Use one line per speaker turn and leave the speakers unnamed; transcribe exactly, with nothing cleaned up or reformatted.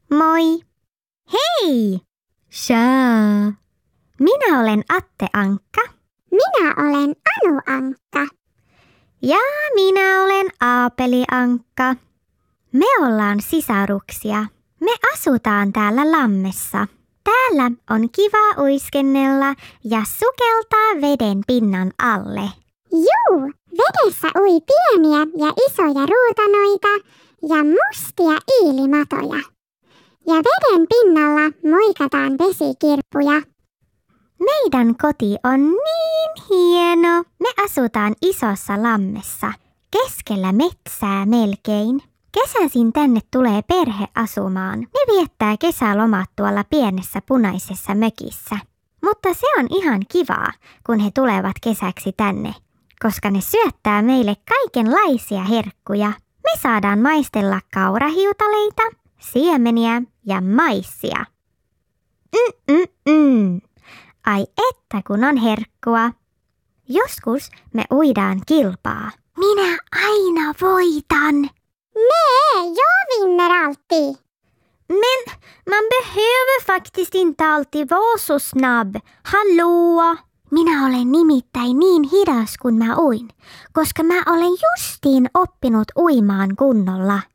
Moi! Hei! Tja! Minä olen Atte Ankka.
Minä olen Anu Ankka.
Ja minä olen Aapeli Ankka. Me ollaan sisaruksia. Me asutaan täällä Lammessa. Täällä on kiva uiskennella ja sukeltaa veden pinnan alle.
Juu, vedessä ui pieniä ja isoja ruutanoita ja mustia iilimatoja. Ja veden pinnalla muikataan vesikirppuja.
Meidän koti on niin hieno. Me asutaan isossa Lammessa, keskellä metsää melkein. Kesäisin tänne tulee perhe asumaan. Ne viettää kesälomat tuolla pienessä punaisessa mökissä. Mutta se on ihan kivaa, kun he tulevat kesäksi tänne, koska ne syöttää meille kaikenlaisia herkkuja. Me saadaan maistella kaurahiutaleita, siemeniä ja maissia. Mm-mm-mm. Ai että kun on herkkua. Joskus me uidaan kilpaa. Minä aina voitan.
Nej, jag vinner alltid.
Men man behöver faktiskt inte alltid vara så snabb. Hallå! Minä olen nimittäin niin hidas kun mä uin, koska mä olen justiin oppinut uimaan kunnolla.